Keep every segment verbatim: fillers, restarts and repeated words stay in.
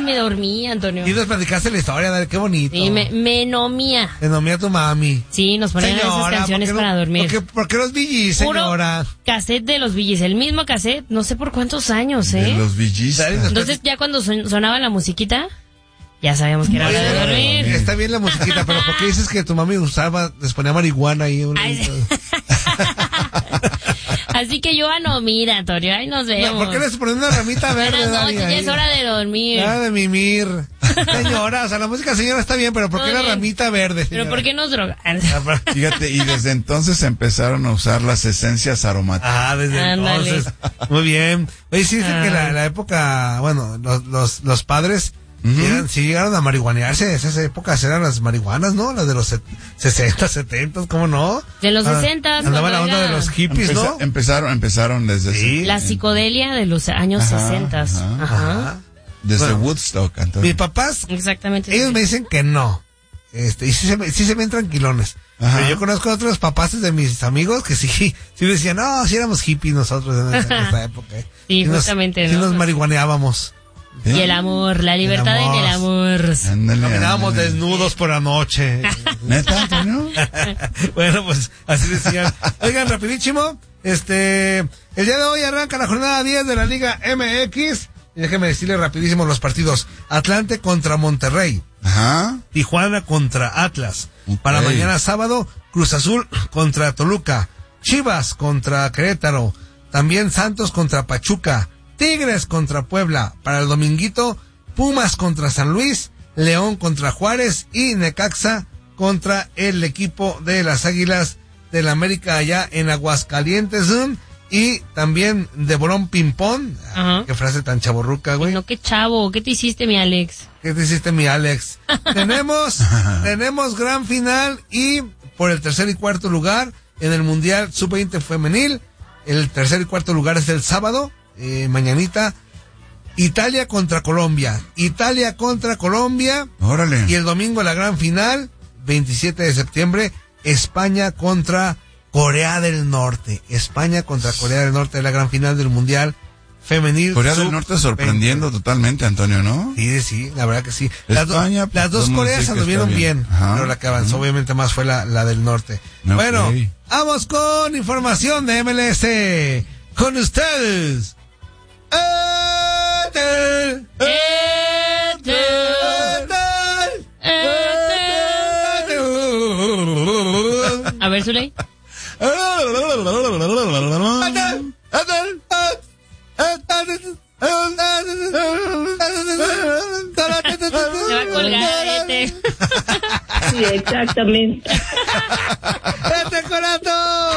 me dormía, Antonio. Y nos platicaste la historia, Dale, qué bonito. Sí, me, me nomía. Me nomía tu mami. Sí, nos ponían Señora, esas canciones ¿por qué no- para dormir. ¿Por qué, por qué los Bee Gees, señora? Puro cassette de los Bee Gees, el mismo cassette, no sé por cuántos años, ¿eh? De los Bee Gees. Entonces ya cuando son- sonaba la musiquita, ya sabíamos que era hora de dormir. Está bien la musiquita, pero ¿por qué dices que tu mami usaba, les ponía marihuana ahí? Un Ay, Así que yo, ah, no, mira, Antonio, ahí nos vemos. No, ¿por qué les ponen una ramita verde? Buenas Dani, noches, ya ahí? es hora de dormir. Hora de mimir. Señora, o sea, la música señora está bien, pero ¿por qué Muy la bien. ramita verde? Pero señora? ¿por qué nos drogan? Fíjate, y desde entonces empezaron a usar las esencias aromáticas. Ah, desde Ándale. entonces. Muy bien. Oye, sí, dicen Ah. que la, la época, bueno, los, los, los padres Ujú. sí, eran- sí llegaron a marihuanearse. Esas épocas eran las marihuanas, ¿no? Las de los set- sesenta, setenta, ¿cómo no? De los Ah, sesentas, Andaba la cuando onda era de los hippies, Empeza- ¿no? Empezaron, empezaron desde Sí. ese- La psicodelia de los años Ajá, sesentas. ajá. Ajá. Ajá. desde Bueno. Woodstock, Antonio. Mis papás, Exactamente. ellos me dicen que no. Este, y sí se, sí se ven tranquilones. Ajá. Pero yo conozco a otros papás de mis amigos que sí, sí decían, no, sí éramos hippies nosotros en esa, en esa época. ¿eh? Sí, nos- justamente, sí ¿no? nos marihuaneábamos. ¿Sí? Y el amor, la libertad amor. en el amor. Ándale, Caminábamos ándale. desnudos por la noche. ¿Neta, Antonio? Bueno, pues así decían. Oigan, rapidísimo, este, el día de hoy arranca la jornada diez de la Liga M X. Y déjeme decirle rapidísimo los partidos. Atlante contra Monterrey. Ajá. Tijuana contra Atlas. Ok. Para mañana sábado, Cruz Azul contra Toluca. Chivas contra Querétaro. También Santos contra Pachuca. Tigres contra Puebla. Para el dominguito, Pumas contra San Luis. León contra Juárez. Y Necaxa contra el equipo de las Águilas del América allá en Aguascalientes. ¿eh? Y también de Borón Pimpón. Ajá. Qué frase tan chaborruca, güey. No, qué chavo, ¿qué te hiciste, mi Alex? ¿Qué te hiciste, mi Alex? tenemos, tenemos gran final y por el tercer y cuarto lugar en el Mundial sub veinte femenil. El tercer y cuarto lugar es el sábado, eh, mañanita. Italia contra Colombia. Italia contra Colombia. Órale. Y el domingo la gran final, veintisiete de septiembre, España contra Corea del Norte. España contra Corea del Norte es la gran final del Mundial femenil. Corea del sub Norte sorprendiendo veinte. totalmente, Antonio, ¿no? Sí, sí, la verdad que sí. Las, do- España, las dos podemos Coreas decir que anduvieron está bien, bien. Ajá. pero la que avanzó obviamente más fue la, la del norte. Ok. Bueno, vamos con información de M L S. Con ustedes. Ethel, Ethel, Ethel. A ver, Zuley. Se va a colgar, este. Sí, exactamente. ¡Este corazón!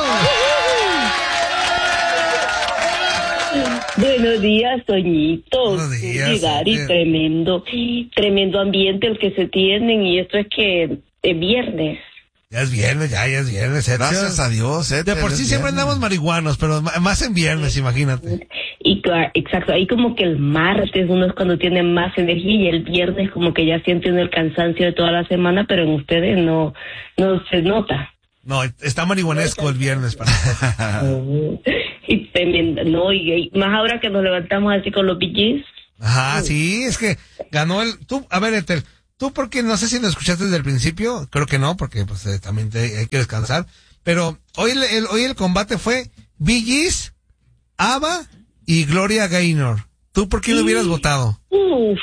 Buenos días, Toñito. Buenos días, Llegar y Ethel. tremendo, tremendo ambiente el que se tienen, y esto es que es viernes. Ya es viernes, ya, ya es viernes. Ethel. Gracias a Dios, eh. De por sí siempre andamos marihuanos, pero ma- más en viernes, imagínate. Y claro, exacto, ahí como que el martes uno es cuando tiene más energía, y el viernes como que ya siente uno el cansancio de toda la semana, pero en ustedes no, no se nota. No, está marihuanesco el viernes. Para... Oh, y tremendo, no, y, y más ahora que nos levantamos así con los Bee Gees. Ajá, sí, es que ganó el... Tú, a ver, Ethel, tú porque no sé si lo escuchaste desde el principio, creo que no, porque pues eh, también te, hay que descansar, pero hoy el, el- hoy el combate fue Bee Gees, ABBA y Gloria Gaynor. ¿Tú por quién lo hubieras votado? Uf,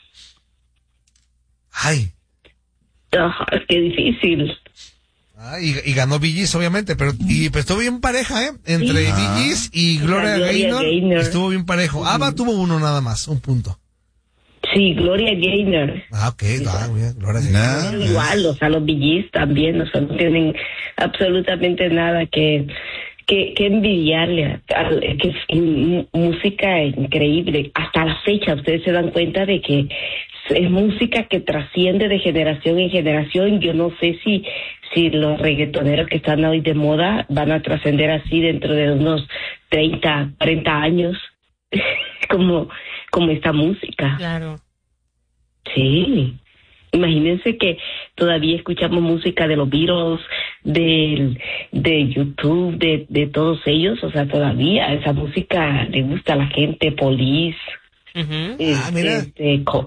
Ay, ajá, qué difícil. ah, y, y ganó Bee Gees, obviamente, pero y pues estuvo bien pareja, ¿eh? Entre Sí. Bee Gees y Gloria, Gloria Gaynor, Gaynor. estuvo bien parejo. ABBA tuvo uno nada más, un punto. Sí, Gloria Gaynor. Ah, ok, ah, muy bien, Gloria Nah. Gaynor. Pero igual, o sea, los Bee Gees también, o sea, no tienen absolutamente nada que, que, que envidiarle. a- a- Es que es m- música increíble. Hasta la fecha ustedes se dan cuenta de que es música que trasciende de generación en generación. Yo no sé si, si los reggaetoneros que están hoy de moda van a trascender así dentro de unos treinta, cuarenta años, como, como esta música. Claro. Sí, imagínense que todavía escuchamos música de los Beatles, del, de YouTube, de, de todos ellos, o sea, todavía esa música le gusta a la gente, Police, Ujú. eh, Ah, mira. este, Co-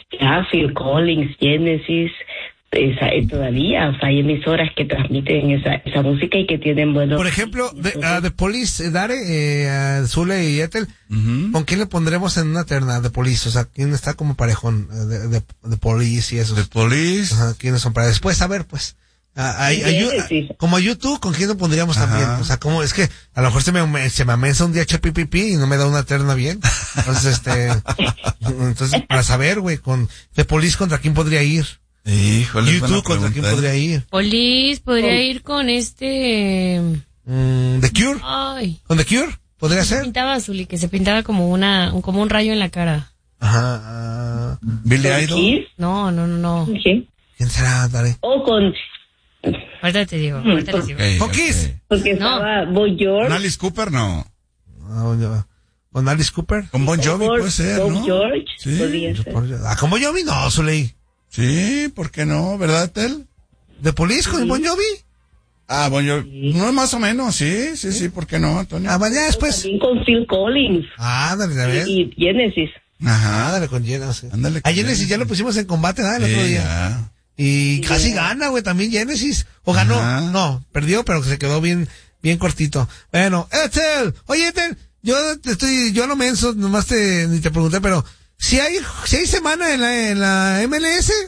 ya Phil Collins, Genesis, esa, eh, todavía, o sea, hay emisoras que transmiten esa, esa música y que tienen buenos... Por ejemplo, de, uh, The Police, eh, Dare, eh, uh, Zule y Ethel, uh-huh. ¿con quién le pondremos en una terna de Police? O sea, ¿quién está como parejón de, de, de Police y eso? The Police. Ajá, ¿quiénes son para después? A ver, pues. A, a, a, a, como a YouTube, ¿con quién lo pondríamos Ajá. también? O sea, como es que a lo mejor se me, se me amensa un día Chepipipi y no me da una terna bien. Entonces, este, entonces, para saber, güey, con The Police, ¿contra quién podría ir? Híjole, YouTube, ¿contra quién podría ir? Police podría oh. ir con este... Mm, ¿The Cure? Ay. ¿Con The Cure? ¿Podría se ser? Se pintaba azul y que se pintaba como una un, como un rayo en la cara. Ajá. Uh, ¿Billy Idol? No, no, no, no. ¿Sí? ¿Quién será, Dare? O con... Ahorita te digo, ahorita les digo. Okay, ¿Con okay. Kiss? Porque estaba no. Bon George. ¿Alice Cooper? No. no ¿Con Alice Cooper? Con Bon Jovi puede ser, Bon ¿no? George sí. podría ser. Ah, ¿con Bon Jovi? No, Zuley. Sí, ¿por qué no? ¿Verdad, Tel? ¿De Police con sí. Bon Jovi? Ah, Bon Jovi. Sí. No, más o menos, sí, sí, sí, ¿por qué no, Antonio? Ah, ya después. También con Phil Collins. Ah, dale, dale. Y, y Genesis. Ajá, dale con Genesis. Ándale. A Genesis ya lo pusimos en combate, ¿no? El sí, otro día. Ya. Y sí, casi ya. gana, güey, también Genesis. O ganó. Ajá. No, perdió, pero se quedó bien, bien cortito. Bueno, Ethel, oye, Ethel, yo te estoy, yo no menso, nomás te, ni te pregunté, pero, si hay, si hay semana en la, en la M L S.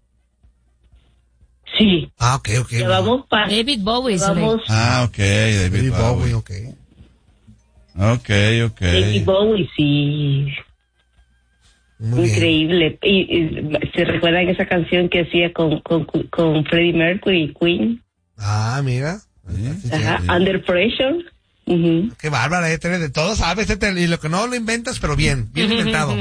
Sí. Ah, ok, ok. Llevamos para David Bowie. Llevamos... Ah, ok, David, David Bowie. Bowie. Ok. Ok, ok. David Bowie, sí. Muy increíble. Y, y se recuerdan esa canción que hacía con, con, con Freddie Mercury y Queen. Ah, mira. Sí. Ajá, sí. Under Pressure. Uh-huh. Qué bárbara, Ethel, de todo sabes, Ethel, y lo que no lo inventas, pero bien, bien inventado.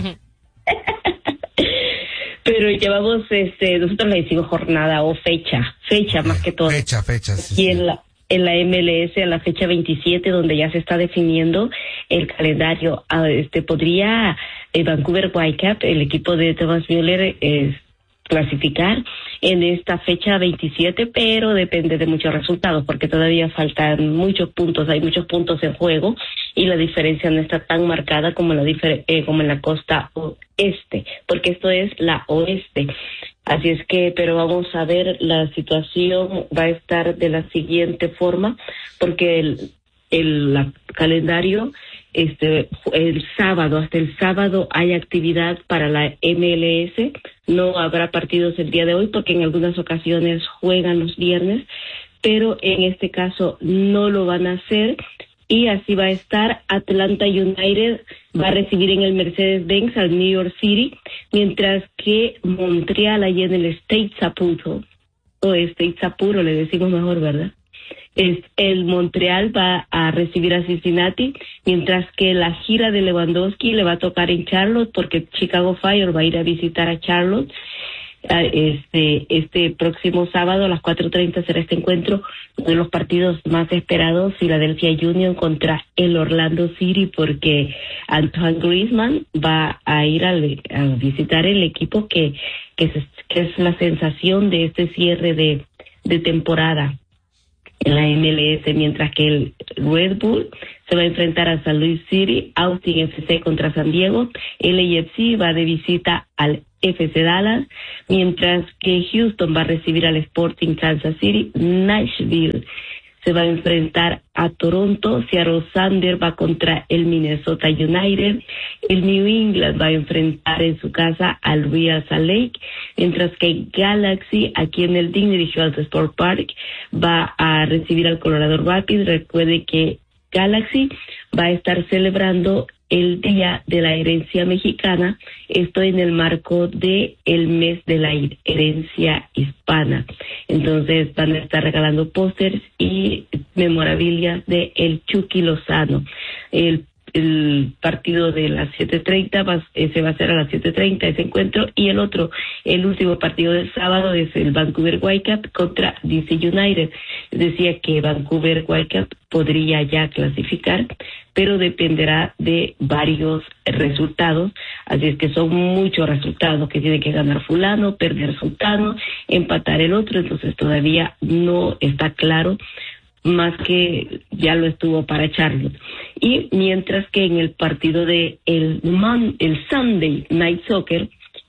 Pero llevamos, este, nosotros le decimos jornada o fecha, fecha más que todo. Fecha, fecha, sí. Y en la, en la M L S a la fecha veintisiete, donde ya se está definiendo el calendario, este, podría eh, Vancouver Whitecaps, el equipo de Thomas Müller, eh, clasificar en esta fecha veintisiete, pero depende de muchos resultados, porque todavía faltan muchos puntos, hay muchos puntos en juego, y la diferencia no está tan marcada como la difer- eh, como en la costa oeste, porque esto es la oeste. Así es que, pero vamos a ver, la situación va a estar de la siguiente forma, porque el, el la, calendario, este, el sábado, hasta el sábado hay actividad para la M L S, no habrá partidos el día de hoy, porque en algunas ocasiones juegan los viernes, pero en este caso no lo van a hacer. Y así va a estar. Atlanta United va a recibir en el Mercedes-Benz al New York City, mientras que Montreal, allí en el State Saputo, o State Saputo le decimos mejor, ¿verdad? Es, el Montreal va a recibir a Cincinnati, mientras que la gira de Lewandowski le va a tocar en Charlotte, porque Chicago Fire va a ir a visitar a Charlotte. Este, este próximo sábado a las cuatro treinta será este encuentro, uno de los partidos más esperados, Philadelphia Union contra el Orlando City, porque Antoine Griezmann va a ir a, a visitar el equipo que, que, es, que es la sensación de este cierre de, de temporada en la M L S, mientras que el Red Bull se va a enfrentar a San Luis City, Austin F C contra San Diego, L A F C va de visita al F C Dallas, mientras que Houston va a recibir al Sporting Kansas City, Nashville se va a enfrentar a Toronto, Seattle Sounders va contra el Minnesota United, el New England va a enfrentar en su casa al Real Salt Lake, mientras que Galaxy aquí en el Dignity Health Sport Park va a recibir al Colorado Rapids. Recuerde que Galaxy va a estar celebrando el Día de la Herencia Mexicana, esto en el marco de el mes de la herencia hispana. Entonces van a estar regalando pósters y memorabilia de el Chucky Lozano. El el partido de las siete treinta va, eh, se va a hacer a las siete treinta ese encuentro, y el otro, el último partido del sábado es el Vancouver Whitecaps contra D C United. Decía que Vancouver Whitecaps podría ya clasificar, pero dependerá de varios resultados, así es que son muchos resultados que tiene que ganar fulano, perder sultano, empatar el otro, entonces todavía no está claro, más que ya lo estuvo para Charlotte. Y mientras que en el partido de el, Mon, el Sunday Night Soccer,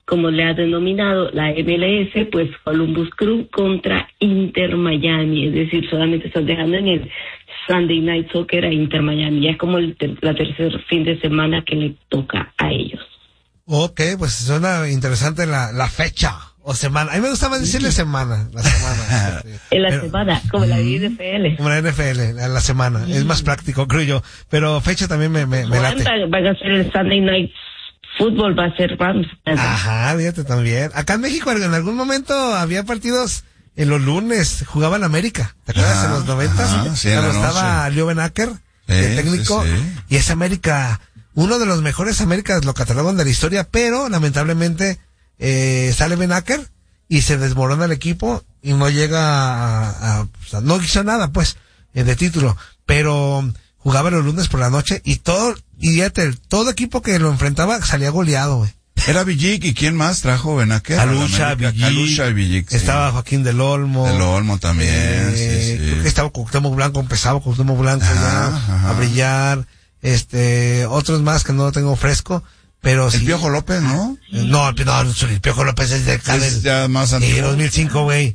como le ha denominado la M L S, pues Columbus Crew contra Inter Miami, es decir, solamente están dejando en el Sunday Night Soccer a Inter Miami, ya es como el ter- la tercer fin de semana que le toca a ellos. Ok, pues suena interesante la, la fecha o semana. A mí me gusta más decirle semana, la semana. En la Pero- semana, como la N F L. Como la N F L, la, la semana. Es más práctico, creo yo. Pero fecha también me, me, me late. Van, van a hacer el Sunday Night Football, va a ser Rams. Ajá, fíjate también. Acá en México en algún momento había partidos en los lunes, jugaban América. ¿Te acuerdas? Ajá, en los noventas, ajá, sí, en cuando la estaba noche. Leo Benacker, Sí, el técnico, sí, sí. y ese América, uno de los mejores Américas lo catalogan de la historia, pero lamentablemente eh, sale Benacker y se desmorona el equipo y no llega a, a- o sea, no hizo nada pues eh, de título, pero jugaba los lunes por la noche y todo, y fíjate, todo equipo que lo enfrentaba salía goleado, güey. Era Villic, ¿y quién más trajo Benaque? Calucha, Villic, Calucha y Villic, sí. estaba Joaquín del Olmo. Del Olmo también, eh, sí, sí. Creo que estaba Cuauhtémoc Blanco, empezaba Cuauhtémoc Blanco Ajá, ya ajá. a brillar, este, otros más que no tengo fresco, pero El sí. Piojo López, ¿no? Eh, No, el, no, el Piojo López es de acá Es del, ya más sí, antiguo. dos mil cinco, güey.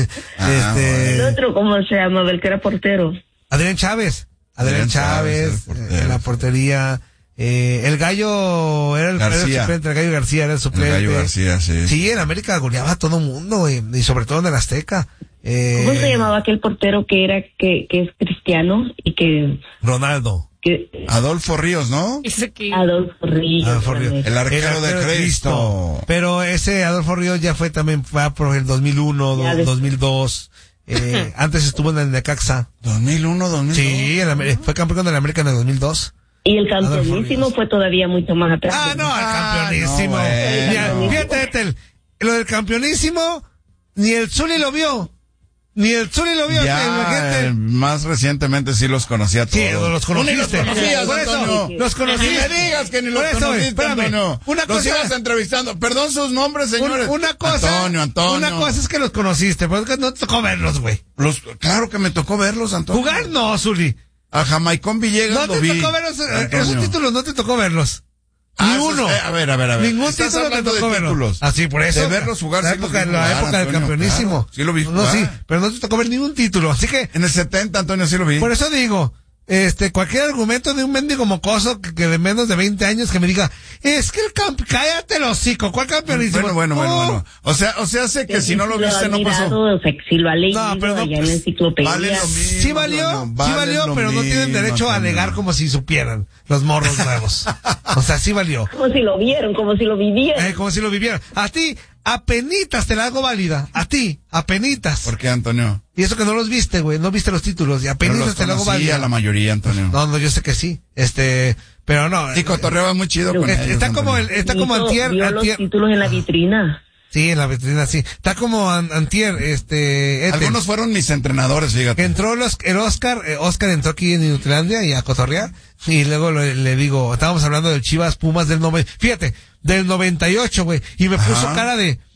Ah, este, El otro, ¿cómo se llama? El que era portero. Adrián Chávez, Adrián, Adrián Chávez, Chávez, el eh, portero. en la portería, eh, el Gallo era el, era el García. suplente, el Gallo García era el El suplente. Gallo García, sí. Sí, en América goleaba a todo mundo, güey, y sobre todo en el Azteca. Eh, ¿Cómo se llamaba aquel portero que era que, que es cristiano y que, Ronaldo. que Adolfo Ríos, ¿no? Eso que... Adolfo Ríos? Adolfo Ríos. también. El arquero de Cristo. Pero ese Adolfo Ríos ya fue también, fue por el dos mil uno, Ya do- después. dos mil dos. Eh, antes estuvo en el Necaxa. dos mil uno, dos mil dos. Sí, el Amer- fue campeón del América en el dos mil dos. Y el Adolfo campeonísimo Ríos. fue todavía mucho más atrás. Ah, no, el Ah, campeonísimo. no, güey. Mira, No. fíjate, Etel, lo del campeonísimo, ni el Zuli lo vio. Ni el Zuli lo vio. Ya, imagínate. eh, más recientemente sí los conocía todos. Sí, los conociste. Tú ni los conocías, Por eso, Antonio. los conociste. Ni me digas que ni los Por eso, conociste, espérame. Antonio. Una Los cosa- ibas entrevistando. Perdón sus nombres, señores. Un- una cosa, Antonio, Antonio. una cosa es que los conociste, pero es que no te tocó verlos, güey. Los, claro que me tocó verlos, Antonio. Jugar no, Zuli. A Jamaicón Villegas No lo te vi. tocó verlos, eh, Antonio. esos títulos no te tocó verlos. Ah, Ni esos- uno. eh, a ver, a ver, a ver. Ningún Estás título te hablando de tocó verlos. títulos. Así, por eso. De verlos jugar, La sí los época, vi la jugar, época del Antonio, campeonísimo. claro. Sí lo vi No, jugar. sí, pero no te tocó ver ningún título. Así que, En el setenta, Antonio, sí lo vi. por eso digo, este, cualquier argumento de un mendigo mocoso que, que de menos de veinte años que me diga, es que el camp, cállate el hocico, ¿cuál campeonísimo? Bueno, bueno, bueno, Oh, bueno. O sea, o sea, hace que si no lo ha viste no pasó. mirado, o sea, que si lo ha leído No, pero no, allá en pues, la enciclopedia. vale lo mismo. Sí valió, Antonio, sí vale valió, lo pero no tienen mismo, derecho a Antonio. alegar como si supieran los morros nuevos. O sea, sí valió. Como si lo vieron, como si lo vivieran. Eh, como si lo vivieran. A ti, apenitas te la hago válida. A ti, apenitas. ¿Por qué, Antonio? Y eso que no los viste, güey, no viste los títulos. Y Pero apenitas los te la hago conocía válida. la mayoría, Antonio. No, no, yo sé que sí. Este, pero no. Sí, eh, cotorreaba muy chido con eh, ellos, está como el, Antonio. está como Vio- antier, vio los antier- títulos en la vitrina. sí, en la vitrina, sí. Está como an- antier, este, Ethel, Algunos fueron mis entrenadores, fíjate. que entró los, el Oscar, eh, Oscar entró aquí en Nutlandia y a cotorrear, y luego le, le digo, estábamos hablando del Chivas Pumas del noventa, fíjate, del noventa y ocho, güey, y me puso Ajá. cara de,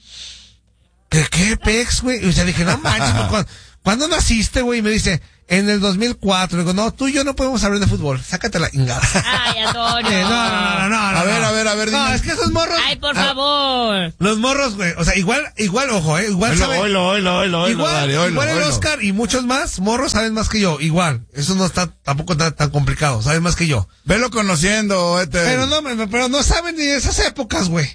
¿qué, qué pex, güey? Y o sea, dije, no manches, pues, ¿cuándo, ¿cuándo naciste, güey? Y me dice, en el dos mil cuatro. Le digo, no, tú y yo no podemos hablar de fútbol, sácate la ingada. Ay, Antonio. Eh, no, no, no, no, no, A ver, no. a ver, a ver, No, dime. es que esos morros. Ay, por ah, favor. Los morros, güey, o sea, igual, igual, ojo, eh, igual Oilo, saben. oilo, oilo, oilo, oilo, Igual, dale, oilo, igual el oilo. Oscar y muchos más, morros saben más que yo, igual. Eso no está tampoco tan, tan complicado, saben más que yo. Velo conociendo, este. Pero no, me- pero no saben ni de esas épocas, güey.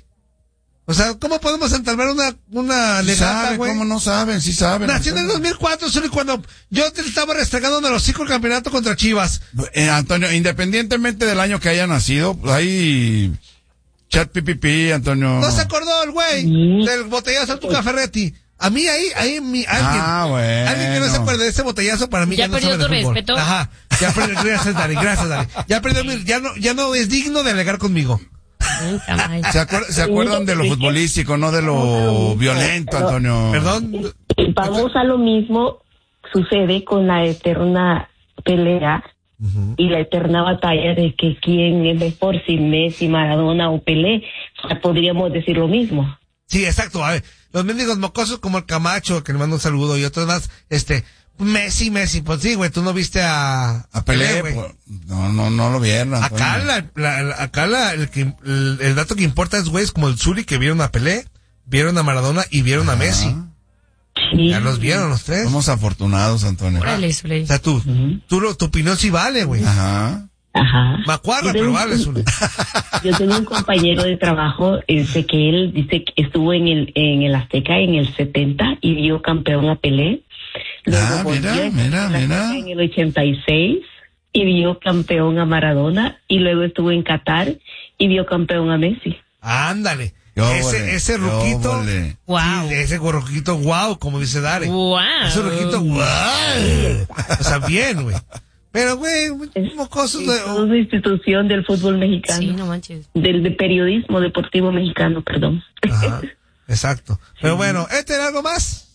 O sea, ¿cómo podemos entablar una, una Sí legata, saben, güey? ¿cómo no saben? Sí saben. Nació en el dos Antonio. mil cuatro, solo cuando yo te estaba restregando en el hocico el campeonato contra Chivas. Eh, Antonio, independientemente del año que haya nacido, pues ahí. Chat pipipi, Antonio. No se acordó el güey Sí. del botellazo a tu Ferretti. A mí ahí, ahí, mi, alguien, Ah, bueno. alguien que no se acuerde de ese botellazo para mí ¿Ya que no perdió sabe de tu fútbol. respeto? Ajá, ya perdió, gracias Dani, gracias Dani. Ya perdió mi, ya no, ya no es digno de alegar conmigo. Nunca más. ¿Se, acuer- se acuerdan de lo futbolístico, no de lo violento, Antonio? Perdón. Y vamos a lo mismo, sucede con la eterna pelea y la eterna batalla de que quién es mejor, si Messi, Maradona o Pelé. O sea, podríamos decir lo mismo. Sí, exacto, a ver, los mendigos mocosos como el Camacho, que le mando un saludo, y otros más, este, Messi, Messi, pues sí, güey, tú no viste a... A Pelé, güey. pues, no, no, no lo vieron. Acá, la, la, la- acá la, el, que, el, el dato que importa es, güey, es como el Zuli que vieron a Pelé, vieron a Maradona y vieron a Messi. Sí. Ya los vieron los tres. Somos afortunados, Antonio. Órale, Zuli. O sea, tú, Ujú. tú lo, tu opinión sí vale, güey. Ajá. Ajá. Macuarra, Yo pero tengo- vale, Zuli. Yo tengo un compañero de trabajo, este, que él dice que estuvo en el, en el Azteca en el setenta y vio campeón a Pelé. Luego Ah, volvió mira, a estar mira, en el mira. Azteca en el ochenta y seis y vio campeón a Maradona, y luego estuvo en Qatar y vio campeón a Messi. Ándale. Yo Ese, vole, ese yo ruquito. vole. Wow. Sí, ese ruquito, wow, como dice Dare. Wow. Ese ruquito, wow. O sea, bien, güey. Pero, güey, mocosos Es de... toda una institución del fútbol mexicano. Sí, no manches. Del de periodismo deportivo mexicano, perdón. Ajá, exacto. Pero bueno, ¿este era algo más?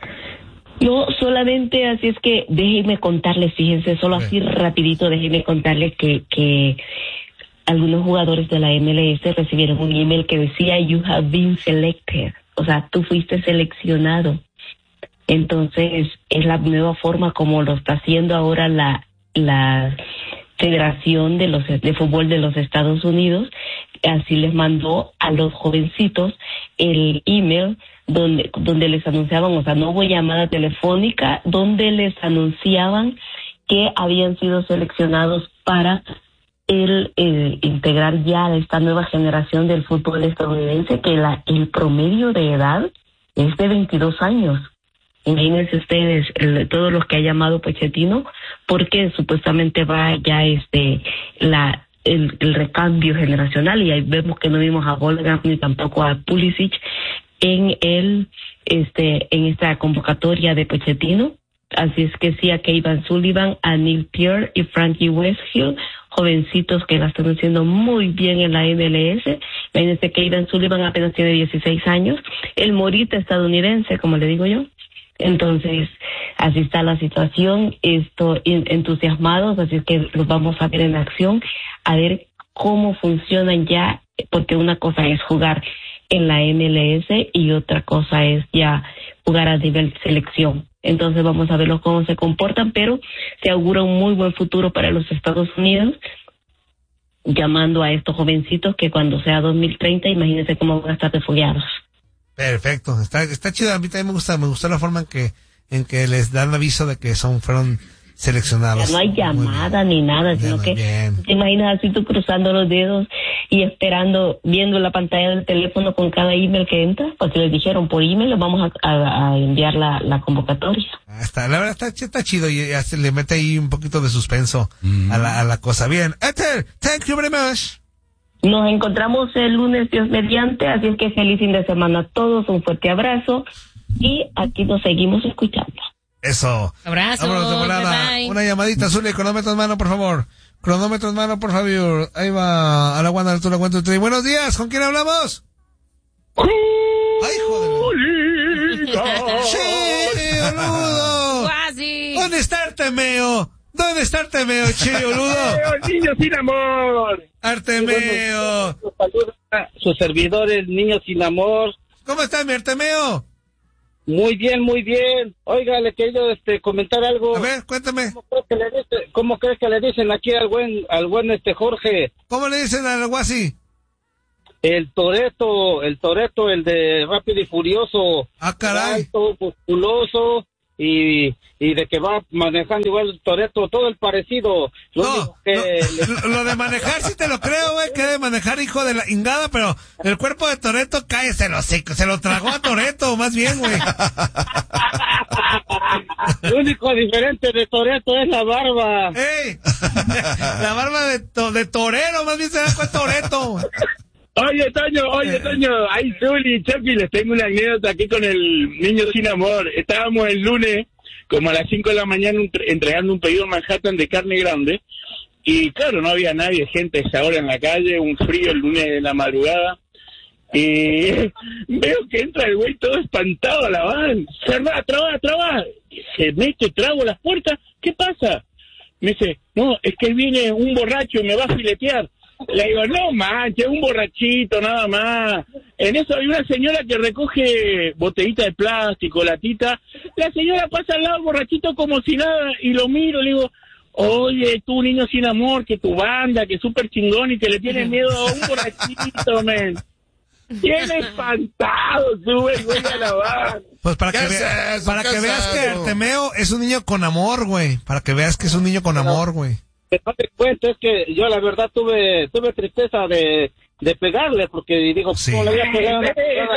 No, solamente así es que déjenme contarles, fíjense, solo Ok. así rapidito, déjenme contarles que, que algunos jugadores de la M L S recibieron un email que decía "You have been selected", o sea, tú fuiste seleccionado. Entonces, es la nueva forma como lo está haciendo ahora la la Federación de los de Fútbol de los Estados Unidos. Así les mandó a los jovencitos el email donde donde les anunciaban, o sea, no hubo llamada telefónica, donde les anunciaban que habían sido seleccionados para el eh, integrar ya esta nueva generación del fútbol estadounidense, que la, el promedio de edad es de veintidós años. Imagínense ustedes, el, todos los que ha llamado Pochettino, porque supuestamente va ya este la el, el recambio generacional, y ahí vemos que no vimos a Volgan ni tampoco a Pulisic en el este en esta convocatoria de Pochettino. Así es que sí, a Kevin Sullivan, a Neil Pierre y Frankie Westhill, jovencitos que la están haciendo muy bien en la M L S. Imagínense, Kevin Sullivan apenas tiene dieciséis años, el morita estadounidense, como le digo yo. Entonces, así está la situación, esto entusiasmados, así es que los vamos a ver en acción, a ver cómo funcionan ya, porque una cosa es jugar en la M L S y otra cosa es ya jugar a nivel selección. Entonces vamos a verlos cómo se comportan, pero se augura un muy buen futuro para los Estados Unidos, llamando a estos jovencitos que cuando sea dos mil treinta, imagínense cómo van a estar refugiados. Perfecto, está, está chido, a mí también me gusta, me gustó la forma en que, en que les dan aviso de que son, fueron seleccionados. Ya no hay llamada ni nada, Ya sino muy que bien. te imaginas así tú cruzando los dedos y esperando, viendo la pantalla del teléfono con cada email que entra, porque les dijeron por email les vamos a, a, a enviar la, la convocatoria. Ah, está, la verdad está, está chido y ya se le mete ahí un poquito de suspenso Mm. a, la, a la cosa. Bien, Ether, thank you very much. Nos encontramos el lunes, Dios mediante, así es que feliz fin de semana a todos, un fuerte abrazo y aquí nos seguimos escuchando. Eso. Abrazo. Vámonos de volada. Bye, bye. Una llamadita, Zuli, cronómetro en mano, por favor. Cronómetro en mano, por favor. Ahí va, a la guana, tú la cuento. Buenos días, ¿con quién hablamos? ¡Ay, joder! ¡Sí, boludo! Guasi. ¿Dónde está Artemeo? ¿Dónde está Artemeo, che, boludo? Niños sin amor. Artemeo. Los saluda sus servidores, Niños sin amor. ¿Cómo estás, mi Artemeo? Muy bien, muy bien. Oiga, le quería este, comentar algo. A ver, cuéntame. ¿Cómo cree que le dice, cómo cree que le dicen aquí al buen, al buen este Jorge? ¿Cómo le dicen al Guasi? El Toreto, el Toreto, el de Rápido y Furioso. Ah, caray. Alto, musculoso y, y de que va manejando igual el Toreto, todo el parecido. Lo No, único que no, le- lo, lo de manejar sí te lo creo, güey, que de manejar, hijo de la ingada, pero el cuerpo de Toreto cae, se lo, se, se lo tragó a Toreto, más bien, güey. Lo único diferente de Toreto es la barba. ¡Ey! La barba de, to- de torero, más bien se da cuenta Toreto. Oye, Toño, oye, Toño, ay, Zuli, Chapi, les tengo una anécdota aquí con el Niño Sin Amor. Estábamos el lunes, como a las cinco de la mañana, entre- entregando un pedido en Manhattan de carne grande, y claro, no había nadie, gente a esa hora en la calle, un frío el lunes de la madrugada, y veo que entra el güey todo espantado a la van, cerrá, traba, traba, se mete, trago las puertas, ¿qué pasa? Me dice, no, es que viene un borracho y me va a filetear. Le digo, no manches, un borrachito nada más. En eso hay una señora que recoge botellita de plástico, latita. La señora pasa al lado del borrachito como si nada y lo miro, le digo, oye, tú niño sin amor, que tu banda, que súper chingón y que le tienes miedo a un borrachito, men. Bien espantado, sube el güey a la banda. Pues para que, ¿Qué vea- es eso? para ¿Qué que es veas que eso? Artemeo es un niño con amor, güey. Para que veas que es un niño con amor, güey. No te cuento, es que yo la verdad tuve tuve tristeza de, de pegarle, porque digo, Sí. ¿cómo le voy a pegar a una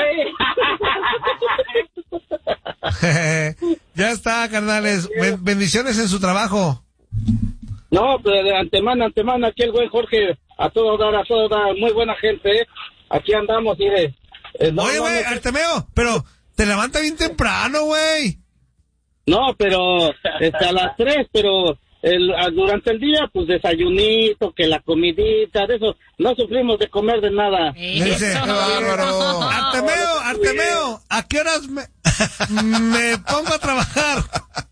persona? Ya está, carnales. Ben- bendiciones en su trabajo. No, pero de antemano, antemano, aquí el güey Jorge, a todo dar, a todo dar, muy buena gente, ¿eh? Aquí andamos, mire. Eh, no, Oye, no, güey, no, Artemeo, pero te levanta bien temprano, güey. no, pero este, a las tres, pero el, a- durante el día, pues desayunito, que la comidita, de eso, no sufrimos de comer de nada. Le dice, Eso. ¡Qué bárbaro! Artemeo, Artemeo, ¿a qué horas me, me pongo a trabajar?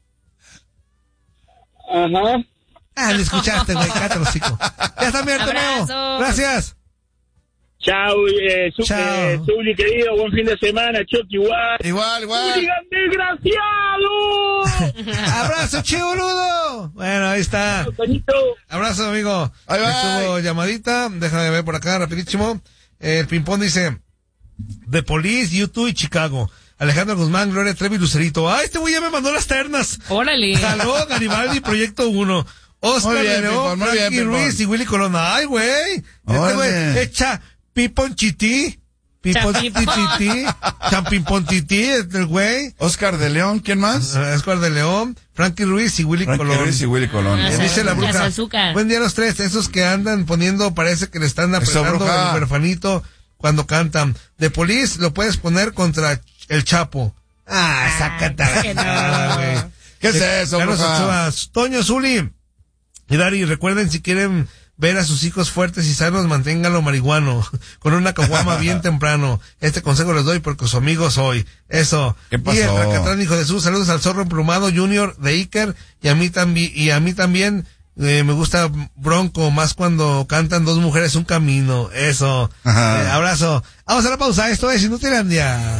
Ajá. Ah, le escuchaste, güey, cállate el hocico. Ya está, mi Artemeo. Abrazos. Gracias. Chao, eh, su, Chao. eh, Zuli, querido, buen fin de semana, Chucky, igual. Igual, igual. ¡Digan desgraciado! Abrazo, chiboludo. Bueno, ahí está. Toñito. Abrazo, amigo. Bye, bye. Estuvo llamadita. Déjame ver por acá, rapidísimo. El ping-pong dice, The Police, YouTube y Chicago. Alejandro Guzmán, Gloria Trevi, Lucerito. Ah, este güey ya me mandó las ternas. Órale. Jaló Garibaldi, Proyecto uno. Oscar Muy bien, de León, Ping-pong, muy bien, Frankie Ping-pong. Ruiz y Willy Colón. Ay, güey. Este Oye. güey echa pipon chití. Pipon Champipón. tititi. Champimpon tití, el güey. Oscar de León, ¿quién más? Oscar de León, Frankie Ruiz y Willy Frankie Colón. Ruiz y Willy Colón. Ah, Eh, sí. dice la Las bruja. azúcar. Buen día a los tres. Esos que andan poniendo, parece que le están apretando bruja. el huerfanito cuando cantan. De Police lo puedes poner contra el Chapo. Ah, sácate a la que no. chingada, güey. ¿Qué es Eh, eso, Carlos bruja? Ochoa, Toño, Zuli y Dari, recuerden, si quieren ver a sus hijos fuertes y sanos, manténganlo marihuano, con una caguama bien temprano. Este consejo les doy porque su amigo soy. Eso. ¿Qué pasó? Y el Racatrán, hijo de Jesús, saludos al Zorro Emplumado Junior de Iker, y a mí también, y a mí también, eh, me gusta Bronco, más cuando cantan dos mujeres un camino. Eso. Ajá. Eh, abrazo. Vamos a la pausa, esto es Inutilandia.